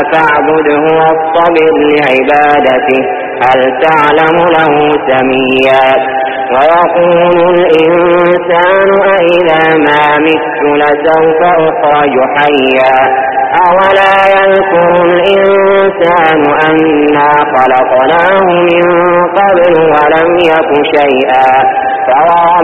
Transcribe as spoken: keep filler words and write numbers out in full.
فاعبده واصطبر لعبادته هل تعلم له سميا ويقول الإنسان أإذا ما مت لسوف أخرج حيا أولا يذكر الإنسان أنا خلقناه من قبل ولم يك شيئا